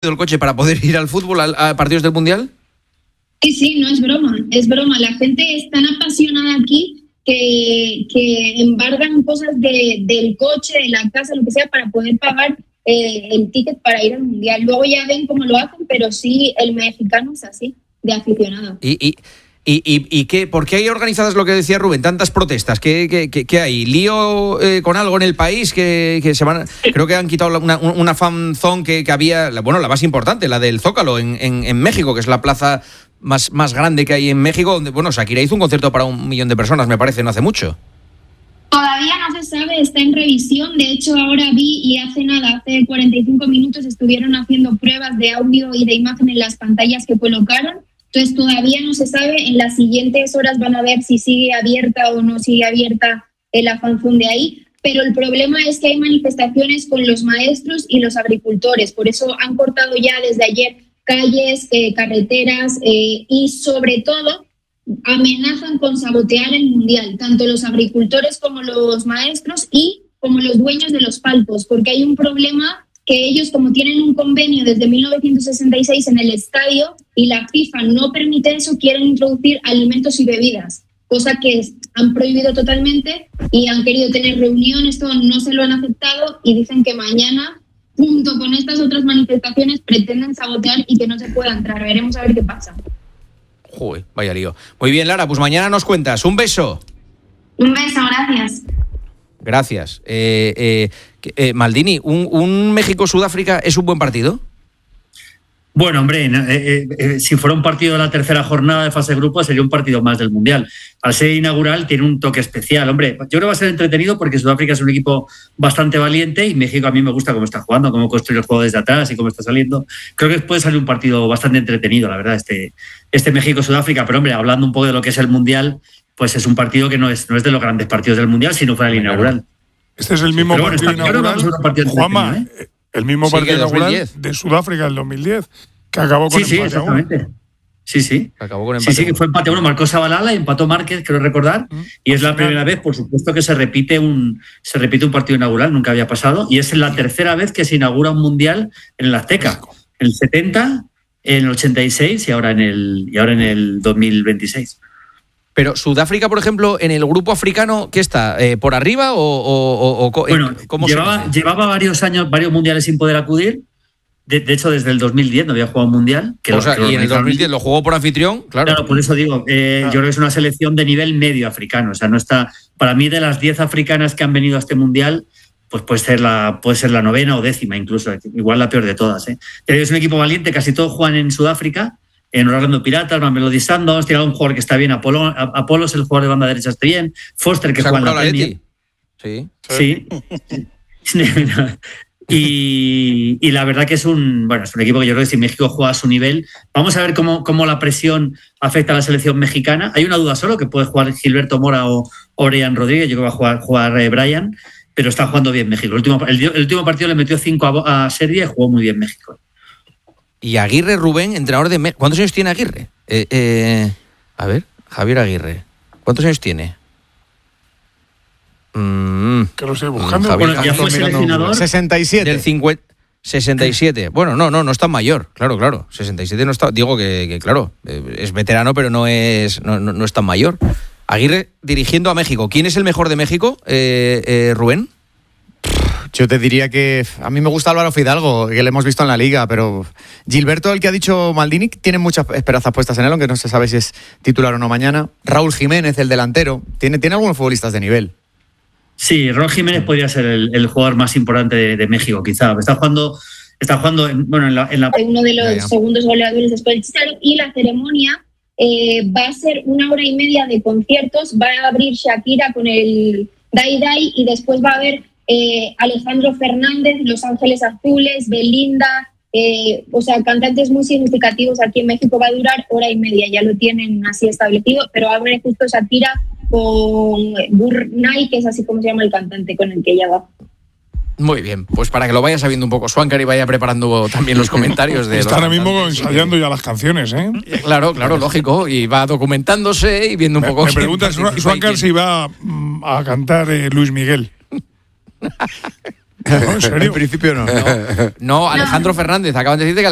el coche para poder ir al fútbol, a partidos del Mundial? Sí, no es broma, es broma. La gente es tan apasionada aquí que embargan cosas del coche, de la casa, lo que sea, para poder pagar el ticket para ir al Mundial. Luego ya ven cómo lo hacen, pero sí, el mexicano es así, de aficionado. ¿Y qué? ¿Por qué hay organizadas, lo que decía Rubén, tantas protestas? ¿Qué hay? ¿Lío con algo en el país? Que se van, creo que han quitado una fan zone que había, la más importante, la del Zócalo en México, que es la plaza más grande que hay en México, donde, Shakira hizo un concierto para 1 millón de personas, me parece, no hace mucho. Todavía no se sabe, está en revisión. De hecho, ahora vi y hace 45 minutos estuvieron haciendo pruebas de audio y de imagen en las pantallas que colocaron. Entonces todavía no se sabe, en las siguientes horas van a ver si sigue abierta o no sigue abierta la fanzone de ahí, pero el problema es que hay manifestaciones con los maestros y los agricultores, por eso han cortado ya desde ayer calles, carreteras y sobre todo amenazan con sabotear el Mundial, tanto los agricultores como los maestros y como los dueños de los palcos, porque hay un problema que ellos, como tienen un convenio desde 1966 en el estadio y la FIFA no permite eso, quieren introducir alimentos y bebidas, cosa que han prohibido totalmente y han querido tener reunión, esto no se lo han aceptado y dicen que mañana, junto con estas otras manifestaciones, pretenden sabotear y que no se pueda entrar. Veremos a ver qué pasa. Joder, vaya lío. Muy bien, Lara, pues mañana nos cuentas. Un beso. Un beso, gracias. Gracias. Maldini, ¿un México-Sudáfrica es un buen partido? Bueno, hombre, si fuera un partido de la tercera jornada de fase de grupo sería un partido más del Mundial. Al ser inaugural tiene un toque especial. Hombre, yo creo que va a ser entretenido porque Sudáfrica es un equipo bastante valiente y México a mí me gusta cómo está jugando, cómo construye el juego desde atrás y cómo está saliendo. Creo que puede salir un partido bastante entretenido, la verdad, este México-Sudáfrica. Pero hombre, hablando un poco de lo que es el Mundial, pues es un partido que no es de los grandes partidos del Mundial, si no fuera el inaugural. Este es el mismo partido inaugural, Juanma, el mismo partido inaugural de Sudáfrica del 2010, que acabó con empate a 1. Sí. Acabó con empate. Sí, que fue empate a 1, marcó Zabalala y empató Márquez, creo recordar, y es la primera vez, por supuesto, que se repite un partido inaugural, nunca había pasado, y es la tercera vez que se inaugura un Mundial en el Azteca, en el 70, en el 86 y ahora en el 2026. Pero Sudáfrica, por ejemplo, en el grupo africano, ¿qué está? ¿Por arriba o bueno, cómo llevaba varios años, varios mundiales sin poder acudir. De hecho, desde el 2010 no había jugado un mundial. Y en el 2010 lo jugó por anfitrión, claro. Claro, por eso digo, yo creo que es una selección de nivel medio africano. O sea, no está. Para mí, de las 10 africanas que han venido a este mundial, pues puede ser la 9ª o 10ª incluso, igual la peor de todas. Pero es un equipo valiente, casi todos juegan en Sudáfrica. En Orlando Piratas, Mamelodi Sundowns, tiene un jugador que está bien, Apolos, el jugador de banda derecha está bien, Foster, que juega en la Premier. Sí. Y la verdad que es un equipo que yo creo que si México juega a su nivel, vamos a ver cómo la presión afecta a la selección mexicana. Hay una duda solo, que puede jugar Gilberto Mora o Brian Rodríguez, yo creo que va a jugar Brian, pero está jugando bien México. El último partido le metió 5 a Serbia y jugó muy bien México. Y Aguirre Rubén, entrenador de México. ¿Cuántos años tiene Aguirre? A ver, Javier Aguirre. ¿Cuántos años tiene? Que lo estoy buscando. Bueno, ya fue seleccionador. 67. Del 67. Bueno, no es tan mayor. Claro. 67 no está. Digo que claro, es veterano, pero no es tan mayor. Aguirre dirigiendo a México. ¿Quién es el mejor de México, Rubén? Yo te diría que a mí me gusta Álvaro Fidalgo, que lo hemos visto en la Liga, pero Gilberto, el que ha dicho Maldini, tiene muchas esperanzas puestas en él, aunque no se sabe si es titular o no mañana. Raúl Jiménez, el delantero, tiene algunos futbolistas de nivel. Sí, Raúl Jiménez podría ser el jugador más importante de México, quizá. Está jugando en la... Uno de los segundos goleadores después del Chicharo, y la ceremonia va a ser 1 hora y media de conciertos. Va a abrir Shakira con el Dai Dai y después va a haber Alejandro Fernández, Los Ángeles Azules, Belinda, cantantes muy significativos aquí en México. Va a durar 1 hora y media, ya lo tienen así establecido, pero abre justo Shakira con Burnay, que es así como se llama el cantante con el que ella va. Muy bien, pues para que lo vaya sabiendo un poco Swankar y vaya preparando también los comentarios de Está ahora mismo ensayando ya las canciones, ¿eh? Claro, lógico, y va documentándose y viendo un poco... Me pregunta Swankar si va a cantar Luis Miguel. ¿No? ¿En serio? En principio no. No, Alejandro Fernández, acaban de decirte que